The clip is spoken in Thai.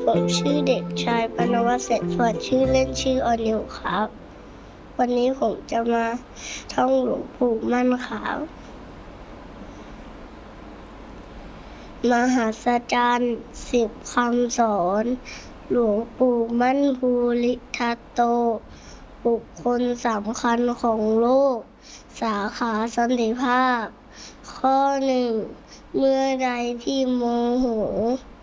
ผมชื่อเด็กชายปนวัฒน์แสนสวัสดิ์ชื่อเล่นชื่อออนิวครับ วันนี้ผมจะมาท่องหลวงปู่มั่นครับ มหัศจรรย์10 คำสอน หลวงปู่มั่นภูริทัตโต บุคคลสำคัญของโลก สาขาสันติภาพ ข้อ 1 เมื่อใดที่โมโห